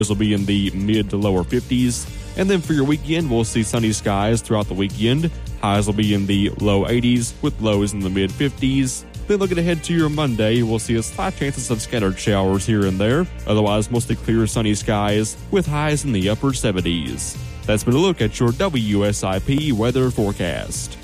will be in the mid to lower 50s. And then for your weekend, we'll see sunny skies throughout the weekend. Highs will be in the low 80s with lows in the mid 50s. Then looking ahead to your Monday, we'll see a slight chances of scattered showers here and there. Otherwise, mostly clear sunny skies with highs in the upper 70s. That's been a look at your WSIP weather forecast.